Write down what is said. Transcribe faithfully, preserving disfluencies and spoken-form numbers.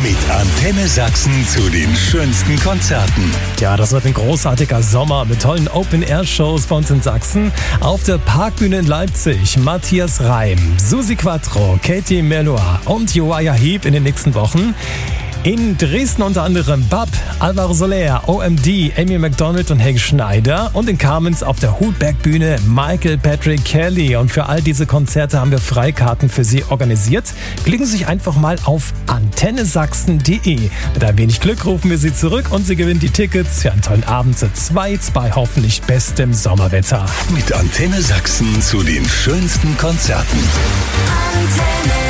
Mit Antenne Sachsen zu den schönsten Konzerten. Ja, das wird ein großartiger Sommer mit tollen Open-Air-Shows bei uns in Sachsen. Auf der Parkbühne in Leipzig Matthias Reim, Susi Quattro, Katie Melua und Uriah Heep in den nächsten Wochen. In Dresden unter anderem Bab, Alvaro Soler, O M D, Amy McDonald und Helge Schneider. Und in Kamenz auf der Hutbergbühne Michael Patrick Kelly. Und für all diese Konzerte haben wir Freikarten für Sie organisiert. Klicken Sie sich einfach mal auf antenne sachsen punkt de. Mit ein wenig Glück rufen wir Sie zurück und Sie gewinnen die Tickets für einen tollen Abend zu zweit bei hoffentlich bestem Sommerwetter. Mit Antenne Sachsen zu den schönsten Konzerten. Antenne